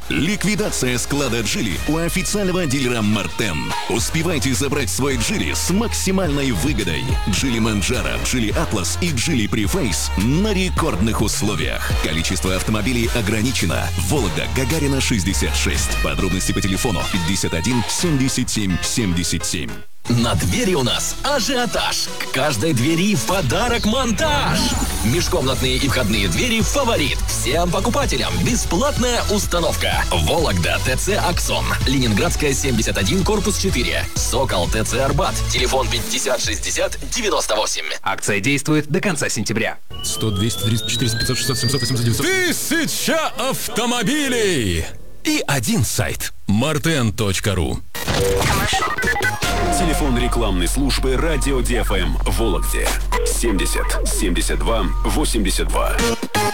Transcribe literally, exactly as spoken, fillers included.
Ликвидация склада Джили у официального дилера Мартен. Успевайте забрать свой Джили с максимальной выгодой. Джили Манджаро, Джили Атлас и Джили Префейс на рекордных условиях. Количество автомобилей ограничено. Вологда, Гагарина, шестьдесят шесть. Подробности по телефону пятьдесят один семьдесят семь семьдесят семь. На двери у нас ажиотаж. К каждой двери в подарок монтаж. Межкомнатные и входные двери «Фаворит». Всем покупателям бесплатная установка. Вологда, ТЦ «Аксон». Ленинградская, семьдесят один, корпус четыре. Сокол, ТЦ «Арбат». Телефон пятьдесят шестьдесят девяносто восемь. Акция действует до конца сентября. сто, двести, триста, четыреста, пятьсот, шестьсот, семьсот, восемьсот, девятьсот. Тысяча автомобилей! И один сайт. мартен точка ру. Телефон рекламной службы «Радио ди эф эм» в Вологде. семьдесят семьдесят два восемьдесят два.